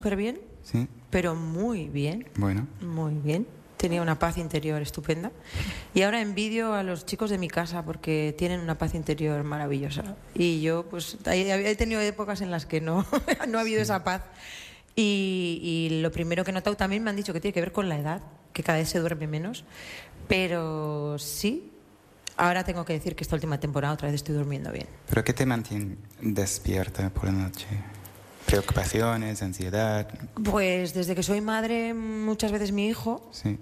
súper bien, Sí. pero muy bien. Bueno. Muy bien. Tenía una paz interior estupenda. Y ahora envidio a los chicos de mi casa porque tienen una paz interior maravillosa. Y yo, pues, he tenido épocas en las que no, no ha habido esa paz. Y lo primero que he notado también me han dicho que tiene que ver con la edad, que cada vez se duerme menos. Pero sí, ahora tengo que decir que esta última temporada otra vez estoy durmiendo bien. ¿Pero qué te mantiene despierta por la noche? ¿Preocupaciones, ansiedad? Pues desde que soy madre, muchas veces mi hijo. Sí.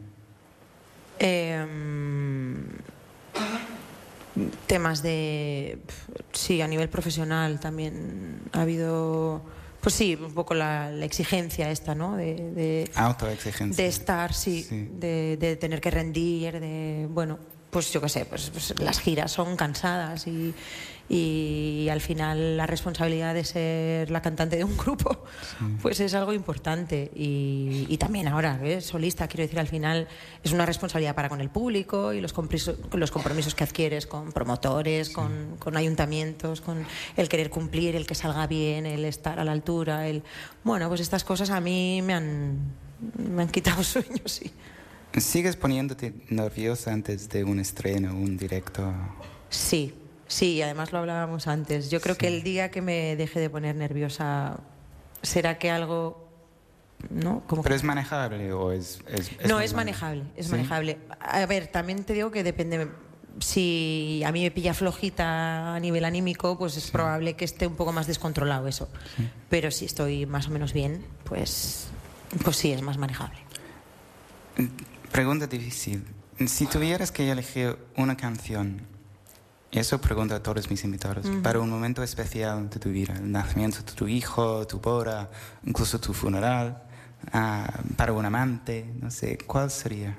Temas de... Sí, a nivel profesional también ha habido... Pues sí, un poco la exigencia esta, ¿no? Autoexigencia. De estar, sí. De tener que rendir, de... Bueno, pues yo qué sé, pues las giras son cansadas y al final la responsabilidad de ser la cantante de un grupo pues es algo importante y también ahora, solista, quiero decir, al final es una responsabilidad para con el público y los compromisos que adquieres con promotores, con ayuntamientos, con el querer cumplir, el que salga bien, el estar a la altura, bueno, pues estas cosas a mí me han quitado sueños, sí. ¿Sigues poniéndote nerviosa antes de un estreno, un directo? Sí, además lo hablábamos antes. Yo creo que el día que me deje de poner nerviosa será que algo... ¿no? ¿Pero es manejable o es no, es manejable, es manejable. A ver, también te digo que depende... Si a mí me pilla flojita a nivel anímico, pues es probable que esté un poco más descontrolado eso. Pero si estoy más o menos bien, pues sí, es más manejable. Pregunta difícil. Si tuvieras que elegir una canción, eso pregunto a todos mis invitados, para un momento especial de tu vida, el nacimiento de tu hijo, tu boda, incluso tu funeral, para un amante, no sé, ¿cuál sería?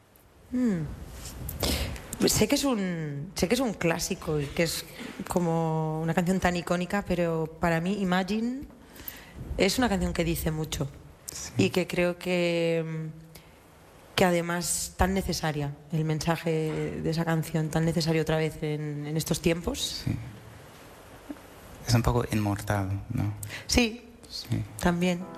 Sé que es un clásico y que es como una canción tan icónica, pero para mí Imagine es una canción que dice mucho y que creo que además tan necesaria, el mensaje de esa canción, tan necesario otra vez en estos tiempos. Sí. Es un poco inmortal, ¿no? Sí, también.